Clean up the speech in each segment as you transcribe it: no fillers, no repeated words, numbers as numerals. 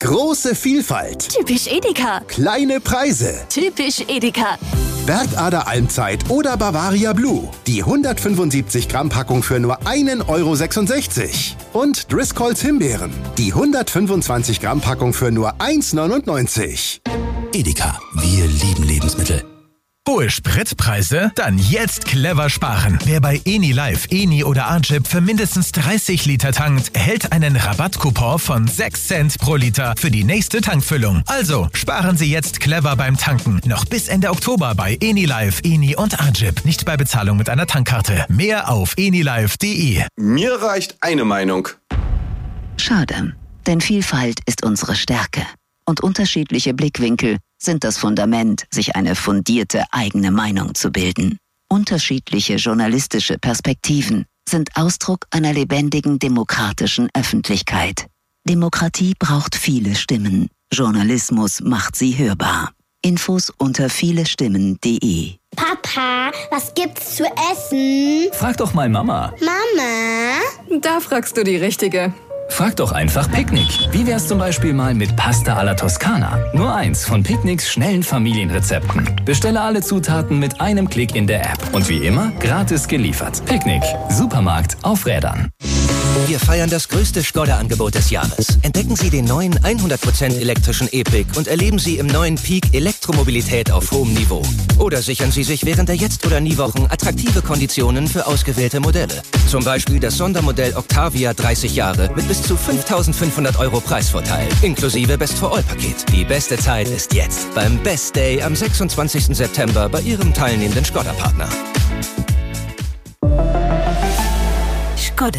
Große Vielfalt. Typisch Edeka. Kleine Preise. Typisch Edeka. Bergader Almzeit oder Bavaria Blue. Die 175 Gramm Packung für nur 1,66 €. Und Driscolls Himbeeren. Die 125 Gramm Packung für nur 1,99 €. Edeka, wir lieben Lebensmittel. Hohe Spritpreise? Dann jetzt clever sparen. Wer bei EniLife, Eni oder Arjip für mindestens 30 Liter tankt, erhält einen Rabattcoupon von 6 Cent pro Liter für die nächste Tankfüllung. Also sparen Sie jetzt clever beim Tanken. Noch bis Ende Oktober bei EniLife, Eni und Arjip. Nicht bei Bezahlung mit einer Tankkarte. Mehr auf enilife.de. Mir reicht eine Meinung. Schade, denn Vielfalt ist unsere Stärke. Und unterschiedliche Blickwinkel sind das Fundament, sich eine fundierte eigene Meinung zu bilden. Unterschiedliche journalistische Perspektiven sind Ausdruck einer lebendigen demokratischen Öffentlichkeit. Demokratie braucht viele Stimmen. Journalismus macht sie hörbar. Infos unter vielestimmen.de. Papa, was gibt's zu essen? Frag doch mal Mama. Mama? Da fragst du die Richtige. Frag doch einfach Picknick. Wie wär's zum Beispiel mal mit Pasta alla Toskana? Nur eins von Picknicks schnellen Familienrezepten. Bestelle alle Zutaten mit einem Klick in der App. Und wie immer, gratis geliefert. Picknick. Supermarkt auf Rädern. Wir feiern das größte Skoda-Angebot des Jahres. Entdecken Sie den neuen 100% elektrischen E-Pick und erleben Sie im neuen Peak Elektromobilität auf hohem Niveau. Oder sichern Sie sich während der Jetzt- oder Nie-Wochen attraktive Konditionen für ausgewählte Modelle. Zum Beispiel das Sondermodell Octavia 30 Jahre mit bis zu 5.500 € Preisvorteil, inklusive Best-for-All-Paket. Die beste Zeit ist jetzt beim Best Day am 26. September bei Ihrem teilnehmenden Skoda-Partner. Skoda.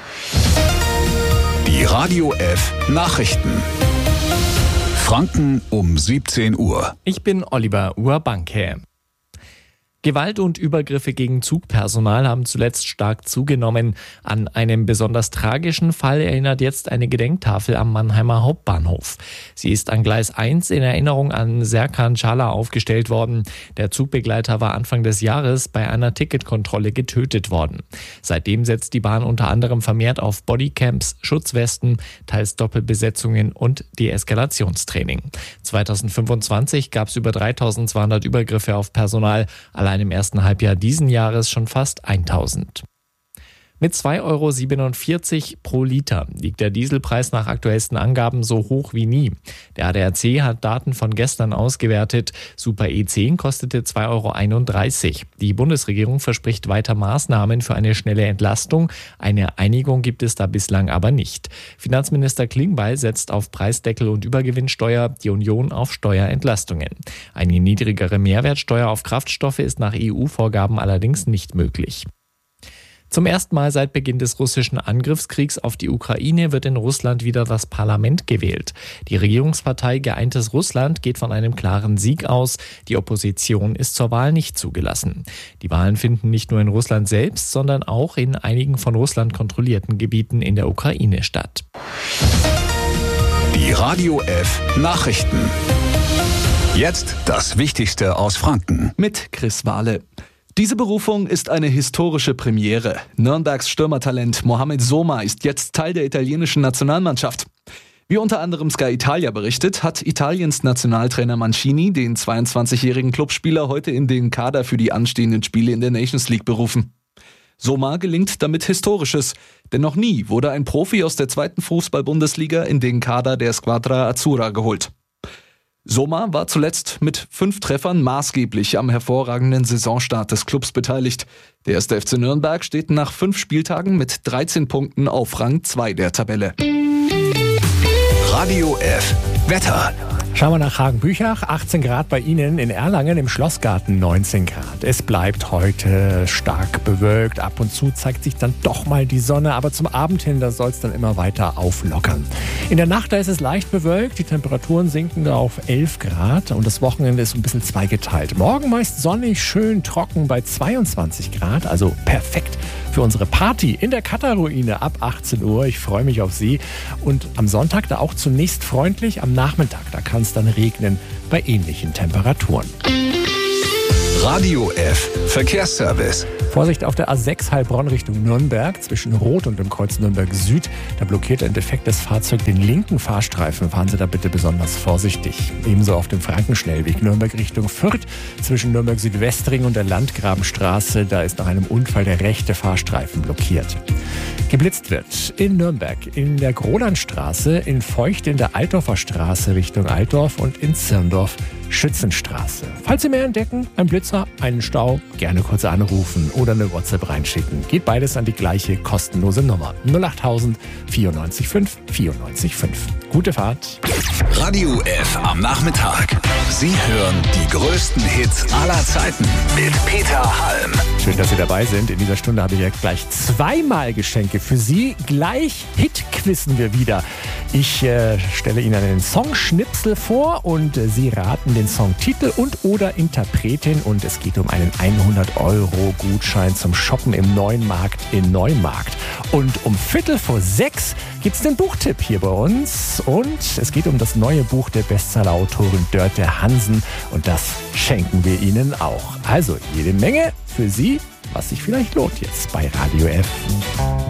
Die Radio F Nachrichten. Franken um 17 Uhr. Ich bin Oliver Urbanke. Gewalt und Übergriffe gegen Zugpersonal haben zuletzt stark zugenommen. An einen besonders tragischen Fall erinnert jetzt eine Gedenktafel am Mannheimer Hauptbahnhof. Sie ist an Gleis 1 in Erinnerung an Serkan Çağlar aufgestellt worden. Der Zugbegleiter war Anfang des Jahres bei einer Ticketkontrolle getötet worden. Seitdem setzt die Bahn unter anderem vermehrt auf Bodycams, Schutzwesten, teils Doppelbesetzungen und Deeskalationstraining. 2025 gab es über 3.200 Übergriffe auf Personal. Allein im ersten Halbjahr diesen Jahres schon fast 1.000. Mit 2,47 € pro Liter liegt der Dieselpreis nach aktuellsten Angaben so hoch wie nie. Der ADAC hat Daten von gestern ausgewertet. Super E10 kostete 2,31 €. Die Bundesregierung verspricht weiter Maßnahmen für eine schnelle Entlastung. Eine Einigung gibt es da bislang aber nicht. Finanzminister Klingbeil setzt auf Preisdeckel und Übergewinnsteuer, die Union auf Steuerentlastungen. Eine niedrigere Mehrwertsteuer auf Kraftstoffe ist nach EU-Vorgaben allerdings nicht möglich. Zum ersten Mal seit Beginn des russischen Angriffskriegs auf die Ukraine wird in Russland wieder das Parlament gewählt. Die Regierungspartei Geeintes Russland geht von einem klaren Sieg aus. Die Opposition ist zur Wahl nicht zugelassen. Die Wahlen finden nicht nur in Russland selbst, sondern auch in einigen von Russland kontrollierten Gebieten in der Ukraine statt. Die Radio F Nachrichten. Jetzt das Wichtigste aus Franken. Mit Chris Wahle. Diese Berufung ist eine historische Premiere. Nürnbergs Stürmertalent Mohamed Soma ist jetzt Teil der italienischen Nationalmannschaft. Wie unter anderem Sky Italia berichtet, hat Italiens Nationaltrainer Mancini den 22-jährigen Clubspieler heute in den Kader für die anstehenden Spiele in der Nations League berufen. Soma gelingt damit Historisches, denn noch nie wurde ein Profi aus der 2. Fußball-Bundesliga in den Kader der Squadra Azzurra geholt. Soma war zuletzt mit 5 Treffern maßgeblich am hervorragenden Saisonstart des Clubs beteiligt. Der 1. FC Nürnberg steht nach 5 Spieltagen mit 13 Punkten auf Rang 2 der Tabelle. Radio F Wetter. Schauen wir nach Hagenbüchach, 18 Grad bei Ihnen, in Erlangen im Schlossgarten 19 Grad. Es bleibt heute stark bewölkt, ab und zu zeigt sich dann doch mal die Sonne, aber zum Abend hin, da soll es dann immer weiter auflockern. In der Nacht, da ist es leicht bewölkt, die Temperaturen sinken da auf 11 Grad und das Wochenende ist ein bisschen zweigeteilt. Morgen meist sonnig, schön trocken bei 22 Grad, also perfekt für unsere Party in der Katar-Ruine ab 18 Uhr. Ich freue mich auf Sie. Und am Sonntag da auch zunächst freundlich, am Nachmittag, da kann es dann regnen bei ähnlichen Temperaturen. Radio F Verkehrsservice. Vorsicht auf der A6 Heilbronn Richtung Nürnberg zwischen Rot und dem Kreuz Nürnberg Süd. Da blockiert ein defektes Fahrzeug den linken Fahrstreifen. Fahren Sie da bitte besonders vorsichtig. Ebenso auf dem Frankenschnellweg Nürnberg Richtung Fürth zwischen Nürnberg Südwestring und der Landgrabenstraße. Da ist nach einem Unfall der rechte Fahrstreifen blockiert. Geblitzt wird in Nürnberg, in der Grolandstraße, in Feucht in der Altdorfer Straße Richtung Altdorf und in Zirndorf Schützenstraße. Falls Sie mehr entdecken, ein Blitzer, einen Stau, gerne kurz anrufen oder eine WhatsApp reinschicken. Geht beides an die gleiche kostenlose Nummer. 08000 94 5 94 5. Gute Fahrt. Radio F am Nachmittag. Sie hören die größten Hits aller Zeiten mit Peter Halm. Schön, dass Sie dabei sind. In dieser Stunde habe ich ja gleich zweimal Geschenke für Sie. Gleich Hit-quizzen wir wieder. Ich stelle Ihnen einen Songschnipsel vor und Sie raten den Songtitel und oder Interpretin. Und es geht um einen 100-Euro-Gutschein zum Shoppen im Neuen Markt in Neumarkt. Und um 5:45 gibt es den Buchtipp hier bei uns. Und es geht um das neue Buch der Bestseller-Autorin Dörte Hansen. Und das schenken wir Ihnen auch. Also jede Menge für Sie, was sich vielleicht lohnt jetzt bei Radio F.